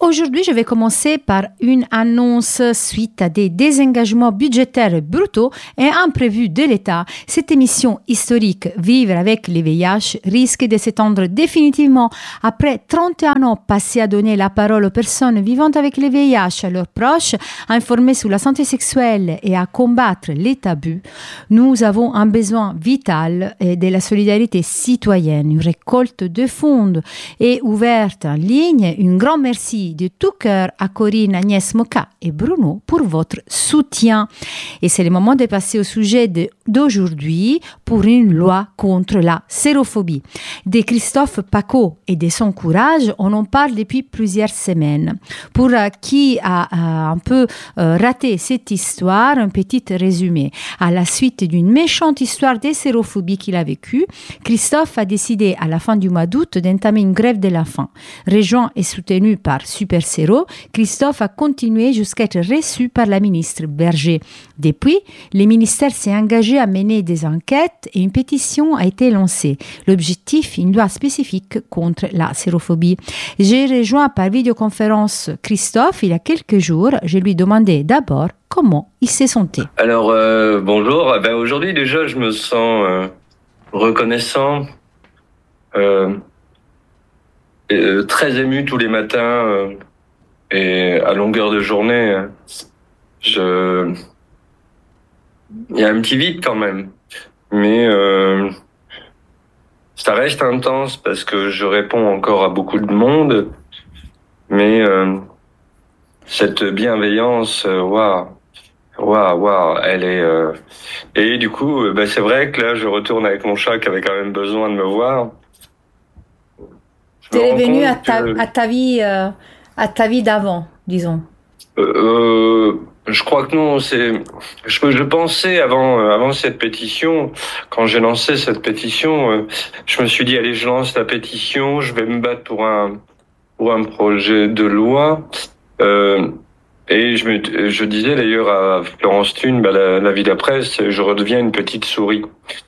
Aujourd'hui, je vais commencer par une annonce suite à des désengagements budgétaires brutaux et imprévus de l'État. Cette émission historique Vivre avec le VIH risque de s'étendre définitivement après 31 ans passés à donner la parole aux personnes vivant avec le VIH, à leurs proches, à informer sur la santé sexuelle et à combattre les tabous. Nous avons un besoin vital de la solidarité citoyenne. Une récolte de fonds est ouverte en ligne. Un grand merci de tout cœur à Corinne, Agnès Moka et Bruno pour votre soutien. Et c'est le moment de passer au sujet d'aujourd'hui pour une loi contre la sérophobie. De Christophe Pacaud et de son courage, on en parle depuis plusieurs semaines. Pour qui a un peu raté cette histoire, un petit résumé. À la suite d'une méchante histoire de sérophobie qu'il a vécue, Christophe a décidé à la fin du mois d'août d'entamer une grève de la faim. Rejoint et soutenu par Super Séro, Christophe a continué jusqu'à être reçu par la ministre Berger. Depuis, le ministère s'est engagé à mener des enquêtes et une pétition a été lancée. L'objectif, une loi spécifique contre la sérophobie. J'ai rejoint par vidéoconférence Christophe il y a quelques jours. Je lui demandais d'abord comment il s'est senti. Alors, bonjour. Aujourd'hui, déjà, je me sens reconnaissant. Très ému tous les matins et à longueur de journée, il y a un petit vide quand même, mais ça reste intense parce que je réponds encore à beaucoup de monde, mais cette bienveillance, waouh, elle est et du coup, c'est vrai que là, je retourne avec mon chat qui avait quand même besoin de me voir. Tu es revenu à ta vie d'avant, disons. Je crois que non. Je pensais avant cette pétition, quand j'ai lancé cette pétition, je me suis dit allez, je lance la pétition, je vais me battre pour un projet de loi. Et je disais d'ailleurs à Florence Thune, la vie d'après, je redeviens une petite souris.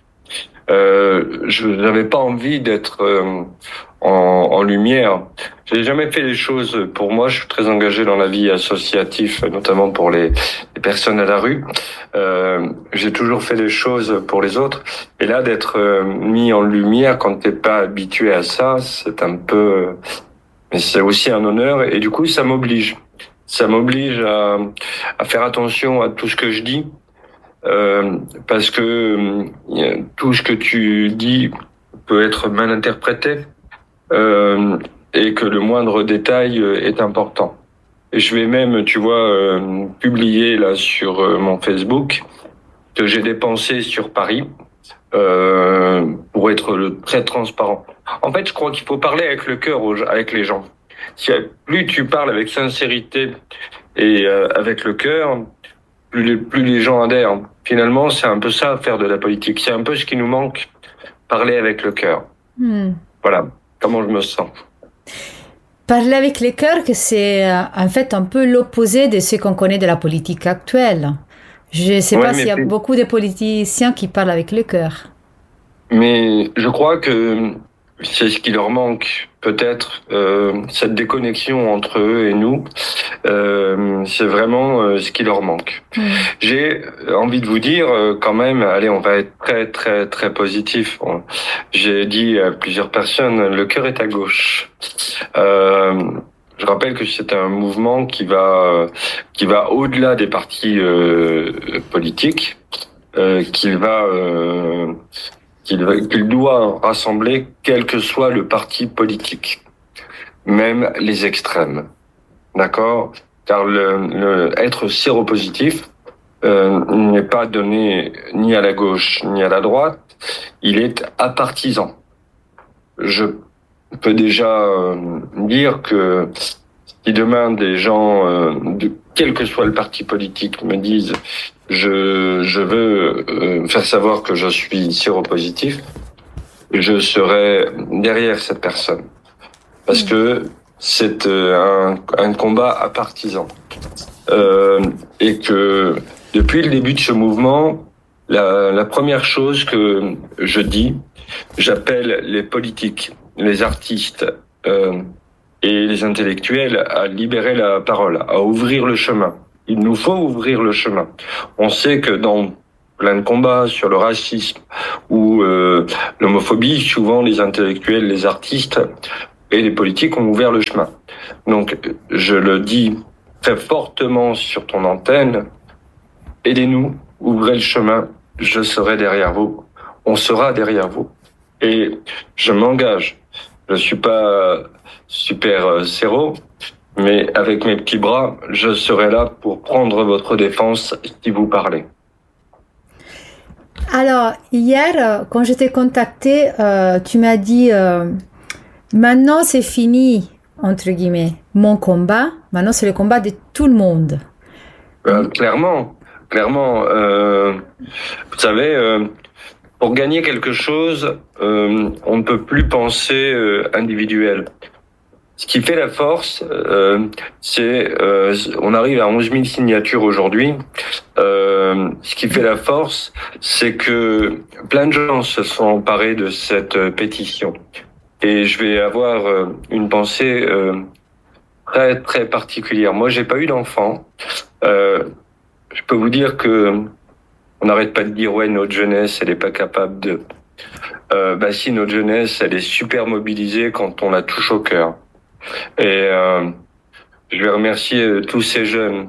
Je n'avais pas envie d'être en lumière. J'ai jamais fait les choses pour moi. Je suis très engagé dans la vie associative, notamment pour les personnes à la rue. J'ai toujours fait les choses pour les autres. Et là, d'être mis en lumière quand t'es pas habitué à ça, c'est un peu... Mais c'est aussi un honneur. Et du coup, ça m'oblige. Ça m'oblige à faire attention à tout ce que je dis. Parce que tout ce que tu dis peut être mal interprété et que le moindre détail est important. Et je vais même, tu vois, publier là sur mon Facebook que j'ai dépensé sur Paris pour être très transparent. En fait, je crois qu'il faut parler avec le cœur avec les gens. Plus tu parles avec sincérité et avec le cœur, plus les gens adhèrent. Finalement, c'est un peu ça, faire de la politique. C'est un peu ce qui nous manque, parler avec le cœur. Voilà, comment je me sens. Parler avec le cœur, que c'est en fait un peu l'opposé de ce qu'on connaît de la politique actuelle. Je ne sais pas s'il y a beaucoup de politiciens qui parlent avec le cœur. Mais je crois que c'est ce qui leur manque, peut-être, cette déconnexion entre eux et nous. C'est vraiment ce qui leur manque. J'ai envie de vous dire quand même, allez, on va être très très très positif. J'ai dit à plusieurs personnes, le cœur est à gauche. Je rappelle que c'est un mouvement qui va au-delà des partis politiques, qu'il doit rassembler quel que soit le parti politique, même les extrêmes. D'accord? Car être séropositif n'est pas donné ni à la gauche ni à la droite, il est apartisan. Je peux déjà dire que si demain des gens, de quel que soit le parti politique, me disent je veux faire savoir que je suis séropositif, je serai derrière cette personne. Parce que c'est un combat apartisan. Et que depuis le début de ce mouvement, la première chose que je dis, j'appelle les politiques, les artistes et les intellectuels à libérer la parole, à ouvrir le chemin. Il nous faut ouvrir le chemin. On sait que dans plein de combats sur le racisme ou l'homophobie, souvent les intellectuels, les artistes et les politiques ont ouvert le chemin. Donc, je le dis très fortement sur ton antenne, aidez-nous, ouvrez le chemin, je serai derrière vous, on sera derrière vous. Et je m'engage, je suis pas super séro, mais avec mes petits bras, je serai là pour prendre votre défense si vous parlez. Alors, hier, quand je t'ai contacté, tu m'as dit maintenant c'est fini, entre guillemets, mon combat. Maintenant, c'est le combat de tout le monde. Clairement. Vous savez, pour gagner quelque chose, on ne peut plus penser individuel. Ce qui fait la force, c'est on arrive à 11 000 signatures aujourd'hui. Ce qui fait la force, c'est que plein de gens se sont emparés de cette pétition. Et je vais avoir une pensée très très particulière. Moi, j'ai pas eu d'enfant. Je peux vous dire que on n'arrête pas de dire ouais, notre jeunesse, elle est pas capable de. Si, notre jeunesse, elle est super mobilisée quand on la touche au cœur. Et je vais remercier tous ces jeunes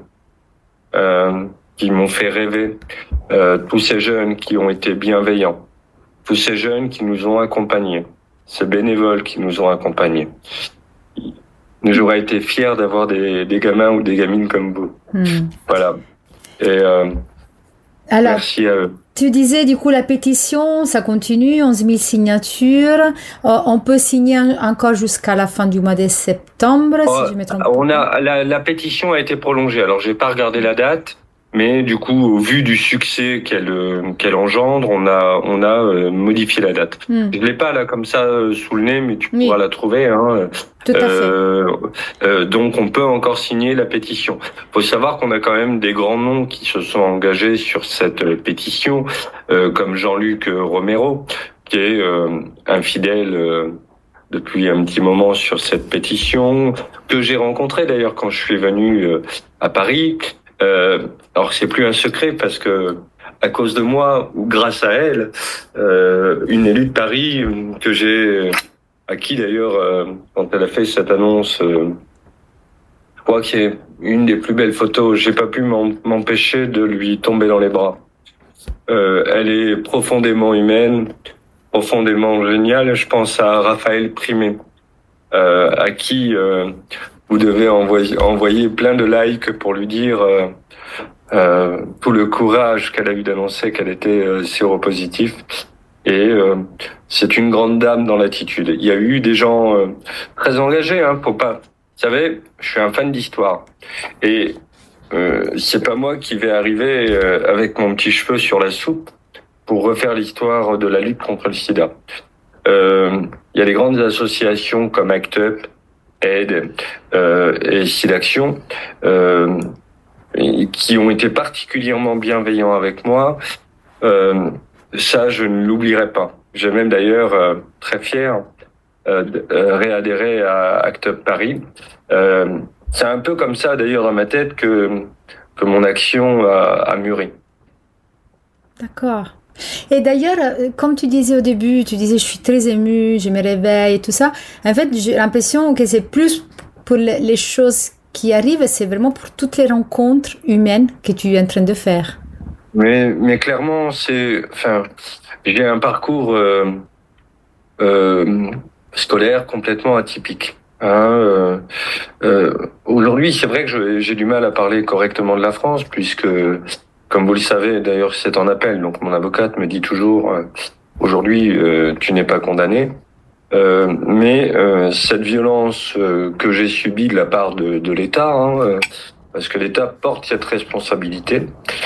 qui m'ont fait rêver, tous ces jeunes qui ont été bienveillants, tous ces jeunes qui nous ont accompagnés, ces bénévoles qui nous ont accompagnés. J'aurais été fier d'avoir des gamins ou des gamines comme vous. Voilà. Et alors, merci à eux. Tu disais du coup la pétition, ça continue, 11 000 signatures. On peut signer encore jusqu'à la fin du mois de septembre, si je me trompe pas. La pétition a été prolongée. Alors j'ai pas regardé la date, mais du coup, au vu du succès qu'elle engendre, on a modifié la date. Je l'ai pas là comme ça sous le nez, mais tu pourras la trouver. Tout à fait. Donc on peut encore signer la pétition. Faut savoir qu'on a quand même des grands noms qui se sont engagés sur cette pétition, comme Jean-Luc Romero, qui est un fidèle depuis un petit moment sur cette pétition, que j'ai rencontré d'ailleurs quand je suis venu à Paris. Alors c'est plus un secret parce que à cause de moi ou grâce à elle, une élue de Paris que j'ai à qui d'ailleurs quand elle a fait cette annonce, je crois que c'est une des plus belles photos. J'ai pas pu m'empêcher de lui tomber dans les bras. Elle est profondément humaine, profondément géniale. Je pense à Raphaël Primé, à qui vous devez envoyer plein de likes pour lui dire tout le courage qu'elle a eu d'annoncer qu'elle était séropositive. Et c'est une grande dame dans l'attitude. Il y a eu des gens très engagés, faut pas. Vous savez, je suis un fan d'histoire. Et c'est pas moi qui vais arriver avec mon petit cheveu sur la soupe pour refaire l'histoire de la lutte contre le sida. Il y a des grandes associations comme ACT UP, Aide et SIDAction qui ont été particulièrement bienveillants avec moi. Ça, je ne l'oublierai pas. J'ai même d'ailleurs très fier réadhéré à ACT UP Paris. C'est un peu comme ça d'ailleurs dans ma tête que mon action a mûri. D'accord. Et d'ailleurs, comme tu disais au début, tu disais je suis très émue, je me réveille et tout ça. En fait, j'ai l'impression que c'est plus pour les choses qui arrivent, c'est vraiment pour toutes les rencontres humaines que tu es en train de faire. Mais clairement, j'ai un parcours scolaire complètement atypique. Aujourd'hui, c'est vrai que j'ai du mal à parler correctement de la France, puisque, comme vous le savez, d'ailleurs c'est en appel, donc mon avocate me dit toujours aujourd'hui tu n'es pas condamné. Mais cette violence que j'ai subie de la part de l'État, parce que l'État porte cette responsabilité,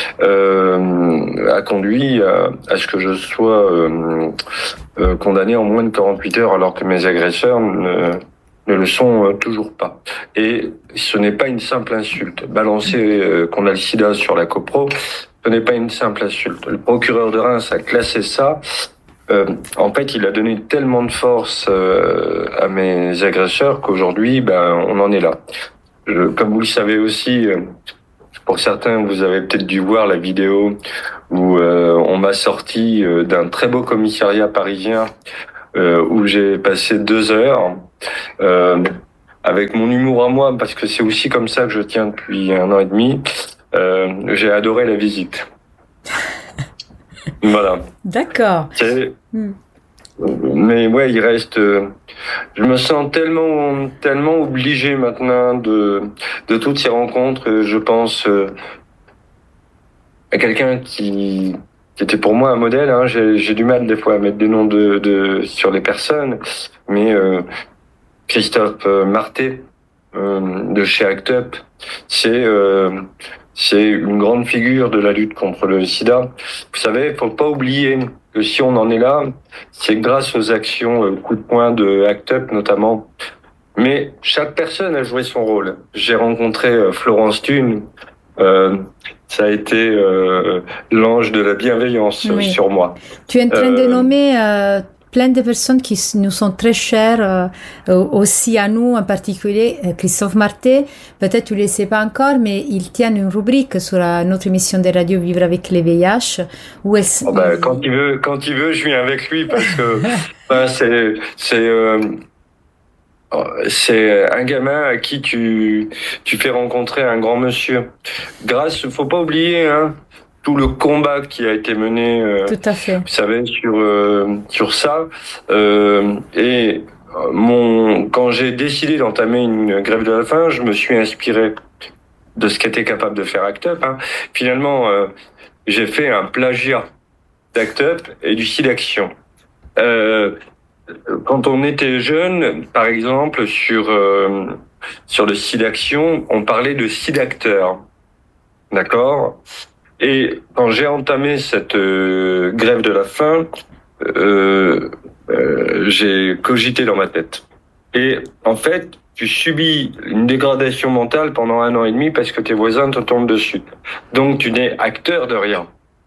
a conduit à ce que je sois condamné en moins de 48 heures, alors que mes agresseurs ne le sont toujours pas. Et ce n'est pas une simple insulte. Balancer qu'on a le sida sur la copro, ce n'est pas une simple insulte. Le procureur de Reims a classé ça En fait, il a donné tellement de force à mes agresseurs qu'aujourd'hui, on en est là. Comme vous le savez aussi, pour certains, vous avez peut-être dû voir la vidéo où on m'a sorti d'un très beau commissariat parisien où j'ai passé 2 heures avec mon humour à moi, parce que c'est aussi comme ça que je tiens depuis 1 an et demi. J'ai adoré la visite. Voilà. D'accord. Mais ouais, il reste. Je me sens tellement obligé maintenant de toutes ces rencontres. Je pense à quelqu'un qui était pour moi un modèle. Hein. J'ai du mal des fois à mettre des noms sur les personnes, mais Christophe Marté de chez ACT UP, c'est une grande figure de la lutte contre le sida. Vous savez, faut pas oublier que si on en est là, c'est grâce aux actions coup de poing de ACT UP notamment. Mais chaque personne a joué son rôle. J'ai rencontré Florence Thune. Ça a été l'ange de la bienveillance sur moi. Tu es en train de nommer plein de personnes qui nous sont très chères, aussi à nous en particulier. Christophe Marté, peut-être tu ne le sais pas encore, mais il tient une rubrique sur notre émission de radio Vivre avec les VIH. Où quand il veut, je viens avec lui parce que c'est un gamin à qui tu fais rencontrer un grand monsieur. Faut pas oublier, hein, tout le combat qui a été mené, tout à fait. Vous savez, sur ça. Quand j'ai décidé d'entamer une grève de la faim, je me suis inspiré de ce qu'était capable de faire ACT UP. Hein. Finalement, j'ai fait un plagiat d'ACT UP et du SIDAction. Quand on était jeune, par exemple, sur le SIDAction, on parlait de SIDacteur. D'accord ? Et quand j'ai entamé cette grève de la faim, j'ai cogité dans ma tête. Et en fait, tu subis une dégradation mentale pendant 1 an et demi parce que tes voisins te tombent dessus. Donc tu n'es acteur de rien.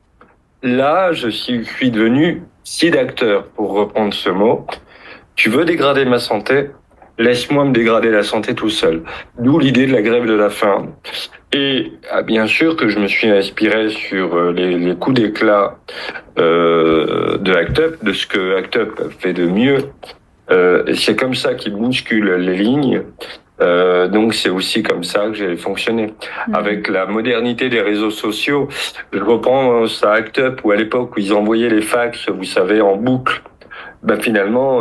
Là, je suis devenu SIDacteur, pour reprendre ce mot. Tu veux dégrader ma santé ? Laisse-moi me dégrader la santé tout seul. D'où l'idée de la grève de la faim. Et bien sûr que je me suis inspiré sur les coups d'éclat de ACT UP, de ce que ACT UP fait de mieux. Et c'est comme ça qu'il bouscule les lignes. Donc c'est aussi comme ça que j'ai fonctionné. Avec la modernité des réseaux sociaux, je reprends ça ACT UP, où à l'époque où ils envoyaient les fax, vous savez, en boucle, finalement,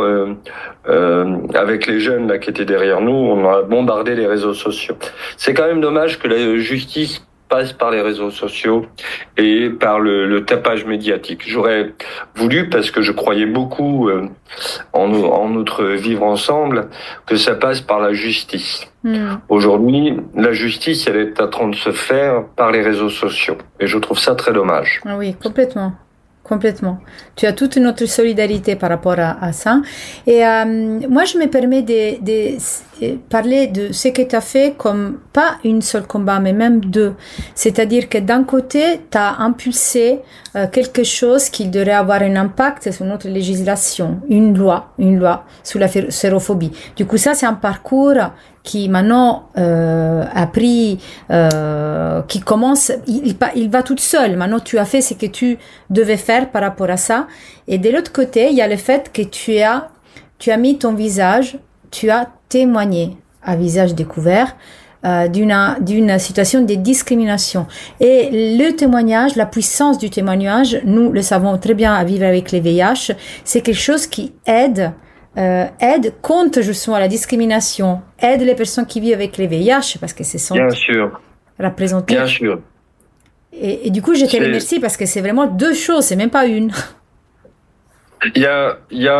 avec les jeunes là qui étaient derrière nous, on a bombardé les réseaux sociaux. C'est quand même dommage que la justice passe par les réseaux sociaux et par le tapage médiatique. J'aurais voulu, parce que je croyais beaucoup en notre vivre ensemble, que ça passe par la justice. Aujourd'hui, la justice, elle est en train de se faire par les réseaux sociaux. Et je trouve ça très dommage. Ah oui, complètement. Complètement. Tu as toute notre solidarité par rapport à ça. Et moi, je me permets de parler de ce que tu as fait comme pas une seule combat, mais même 2. C'est-à-dire que d'un côté, tu as impulsé quelque chose qui devrait avoir un impact sur notre législation, une loi sur la sérophobie. Du coup, ça, c'est un parcours qui maintenant a pris, qui commence, il va toute seule. Maintenant, tu as fait ce que tu devais faire par rapport à ça. Et de l'autre côté, il y a le fait que tu as mis ton visage, tu as témoigné à visage découvert d'une situation de discrimination. Et le témoignage, la puissance du témoignage, nous le savons très bien à vivre avec les VIH, c'est quelque chose qui aide contre justement la discrimination, aide les personnes qui vivent avec les VIH parce que ce sont bien sûr représentés. Bien sûr. Et du coup, je te remercie parce que c'est vraiment 2 choses, c'est même pas une. Il y a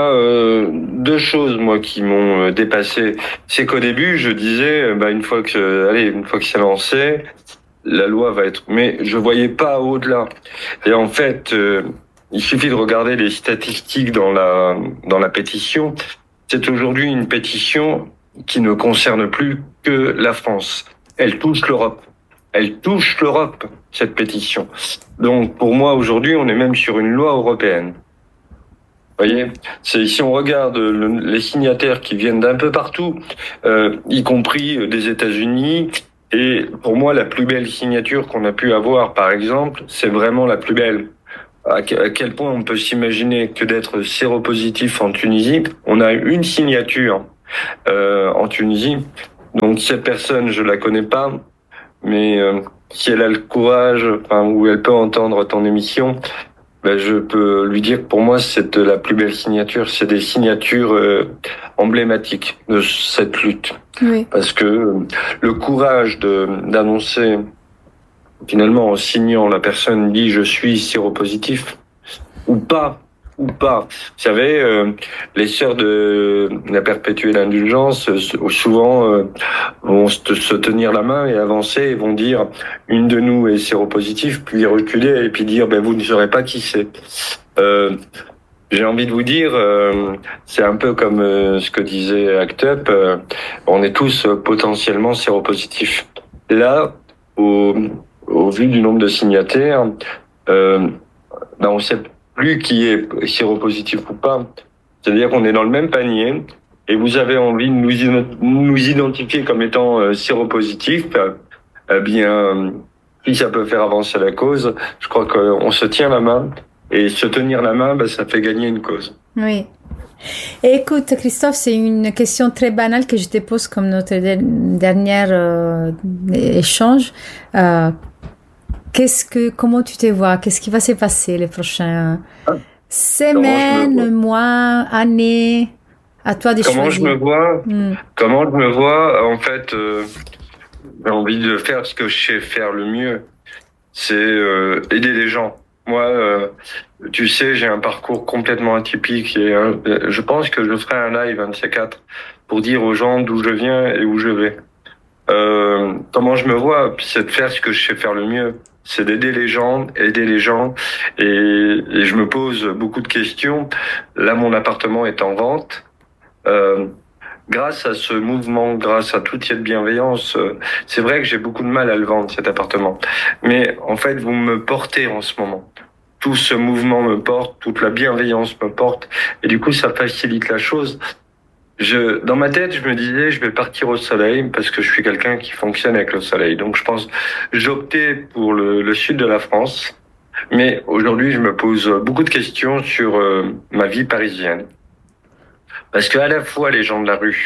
2 choses moi qui m'ont dépassé. C'est qu'au début, je disais une fois que c'est lancé, la loi va être, mais je voyais pas au-delà. Et en fait, il suffit de regarder les statistiques dans la pétition. C'est aujourd'hui une pétition qui ne concerne plus que la France. Elle touche l'Europe. Cette pétition. Donc, pour moi, aujourd'hui, on est même sur une loi européenne. Voyez, si on regarde les signataires qui viennent d'un peu partout, y compris des États-Unis, et pour moi la plus belle signature qu'on a pu avoir, par exemple, c'est vraiment la plus belle. À quel point on peut s'imaginer que d'être séropositif en Tunisie, on a une signature en Tunisie. Donc cette personne, je la connais pas, mais si elle a le courage, enfin, ou elle peut entendre ton émission, ben, je peux lui dire que pour moi, c'est la plus belle signature. C'est des signatures emblématiques de cette lutte. Oui. Parce que le courage d'annoncer, finalement, en signant, la personne dit « je suis séropositif » ou pas. Ou pas. Vous savez, les sœurs de la perpétuelle indulgence, souvent, vont se tenir la main et avancer et vont dire une de nous est séropositive, puis reculer et puis dire ben vous ne saurez pas qui c'est. J'ai envie de vous dire, c'est un peu comme ce que disait ACT UP, on est tous potentiellement séropositifs. Là, au vu du nombre de signataires, ben on sait plus qui est séropositif ou pas. C'est-à-dire qu'on est dans le même panier et vous avez envie de nous identifier comme étant séropositifs. Eh bien, si ça peut faire avancer la cause, je crois qu'on se tient la main. Et se tenir la main, ben, ça fait gagner une cause. Oui. Et écoute, Christophe, c'est une question très banale que je te pose comme notre dernier échange. Comment tu te vois? Qu'est-ce qui va se passer les prochaines semaines, mois, années? À toi de choisir. Comment je me vois? En fait, j'ai envie de faire ce que je sais faire le mieux. C'est aider les gens. Moi, tu sais, j'ai un parcours complètement atypique et je pense que je ferai un live, un de ces quatre, pour dire aux gens d'où je viens et où je vais. Comment je me vois? C'est de faire ce que je sais faire le mieux. C'est d'aider les gens, et je me pose beaucoup de questions. Là, mon appartement est en vente. Grâce à ce mouvement, grâce à toute cette bienveillance, c'est vrai que j'ai beaucoup de mal à le vendre, cet appartement. Mais en fait, vous me portez en ce moment. Tout ce mouvement me porte, toute la bienveillance me porte. Et du coup, ça facilite la chose. Dans ma tête, je me disais, je vais partir au soleil parce que je suis quelqu'un qui fonctionne avec le soleil. Donc, je pense, j'optais pour le sud de la France. Mais aujourd'hui, je me pose beaucoup de questions sur ma vie parisienne. Parce que à la fois, les gens de la rue,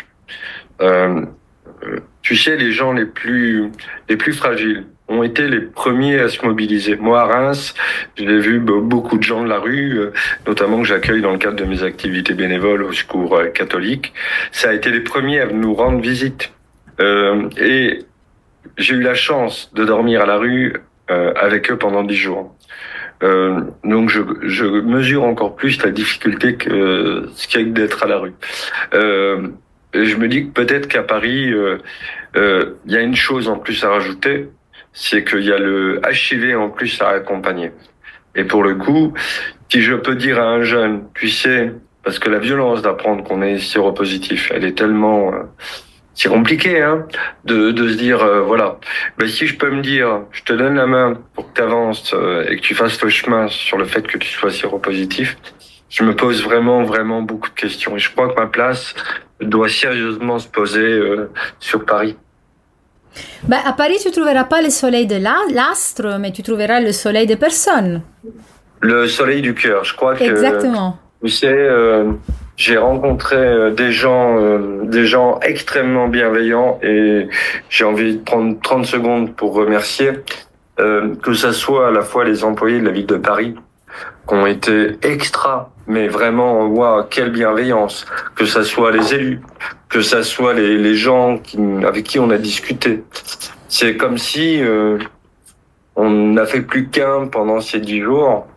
tu sais, les gens les plus fragiles ont été les premiers à se mobiliser. Moi, à Reims, j'ai vu beaucoup de gens de la rue, notamment que j'accueille dans le cadre de mes activités bénévoles au Secours catholique. Ça a été les premiers à nous rendre visite. Et j'ai eu la chance de dormir à la rue avec eux pendant 10 jours. Donc je mesure encore plus la difficulté que ce qu'il y a d'être à la rue. Et je me dis que peut-être qu'à Paris, il y a une chose en plus à rajouter, c'est qu'il y a le HIV en plus à accompagner. Et pour le coup, si je peux dire à un jeune, tu sais, parce que la violence d'apprendre qu'on est séropositif, elle est tellement... c'est compliqué, hein, de se dire, voilà. Ben, si je peux me dire, je te donne la main pour que tu avances et que tu fasses le chemin sur le fait que tu sois séropositif, je me pose vraiment, vraiment beaucoup de questions. Et je crois que ma place doit sérieusement se poser sur Paris. Ben, à Paris, tu ne trouveras pas le soleil de l'astre, mais tu trouveras le soleil des personnes. Le soleil du cœur, je crois que... Exactement. Tu sais, j'ai rencontré des gens extrêmement bienveillants et j'ai envie de prendre 30 secondes pour remercier que ça soit à la fois les employés de la ville de Paris qui ont été extra, mais vraiment, waouh, quelle bienveillance, que ça soit les élus, que ça soit les gens avec qui on a discuté. C'est comme si on n'a fait plus qu'un pendant ces 10 jours.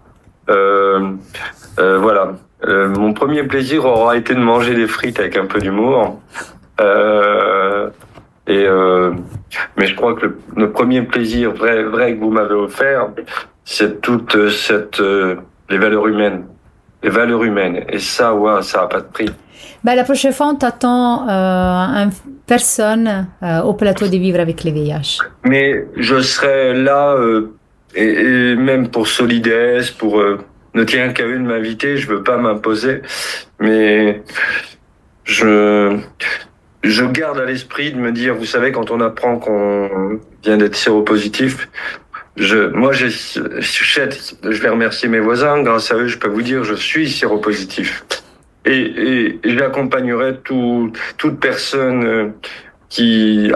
Voilà. Mon premier plaisir aura été de manger des frites avec un peu d'humour. Mais je crois que le premier plaisir vrai que vous m'avez offert, c'est toute les valeurs humaines. Les valeurs humaines. Et ça, ouais, ça n'a pas de prix. Ben, la prochaine fois, on t'attend une personne au plateau de Vivre avec les VIH. Mais je serai là, et même pour Solides, pour ne tient qu'à eux de m'inviter. Je veux pas m'imposer, mais je garde à l'esprit de me dire, vous savez, quand on apprend qu'on vient d'être séropositif, je vais remercier mes voisins. Grâce à eux, je peux vous dire, je suis séropositif. Et j'accompagnerai toute personne qui